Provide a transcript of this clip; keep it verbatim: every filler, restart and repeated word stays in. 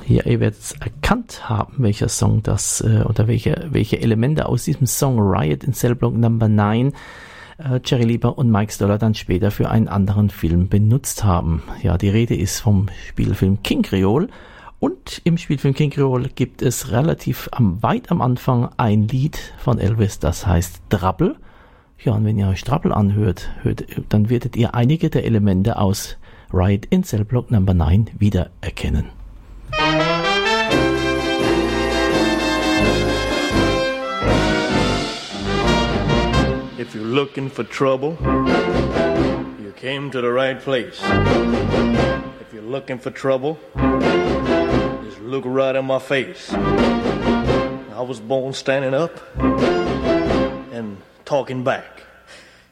Ja, ihr werdet es erkannt haben, welcher Song das äh, oder welche, welche Elemente aus diesem Song Riot in Cell Block Number nine äh, Jerry Lieber und Mike Stoller dann später für einen anderen Film benutzt haben. Ja, die Rede ist vom Spielfilm King Creole, und im Spielfilm King Creole gibt es relativ am, weit am Anfang ein Lied von Elvis, das heißt Trouble. Ja, und wenn ihr euch Trouble anhört, hört, dann werdet ihr einige der Elemente aus Riot in Cell Block Number nine wiedererkennen. If you're looking for trouble, you came to the right place. If you're looking for trouble, just look right in my face. I was born standing up and talking back.